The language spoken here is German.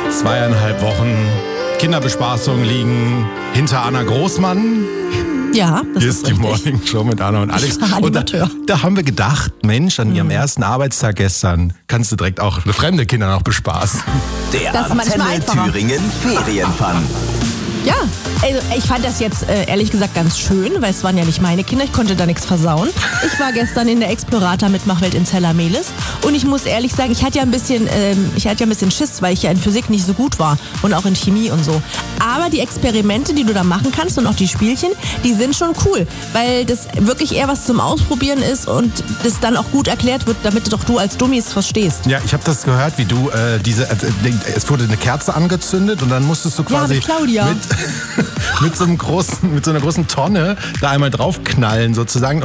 2,5 Wochen Kinderbespaßung liegen hinter Anna Großmann. Ja, das Hier ist ist die richtig. Morning Show mit Anna und Alex. Ich war Und Animateur. da haben wir gedacht, Mensch, an ihrem ersten Arbeitstag gestern kannst du direkt auch fremde Kinder noch bespaßen. Der Das ist manchmal Antenne einfacher. Thüringen Ferienfun. Ja, also ich fand das jetzt ehrlich gesagt ganz schön, weil es waren ja nicht meine Kinder, ich konnte da nichts versauen. Ich war gestern in der Explorator Mitmachwelt in Zeller-Mehlis und ich muss ehrlich sagen, ich hatte ja ein bisschen Schiss, weil ich ja in Physik nicht so gut war und auch in Chemie und so. Aber die Experimente, die du da machen kannst und auch die Spielchen, die sind schon cool, weil das wirklich eher was zum Ausprobieren ist und das dann auch gut erklärt wird, damit doch du als Dummi es verstehst. Ja, ich habe das gehört, wie du es wurde eine Kerze angezündet und dann musstest du quasi mit Claudia. mit so einer großen Tonne da einmal draufknallen sozusagen.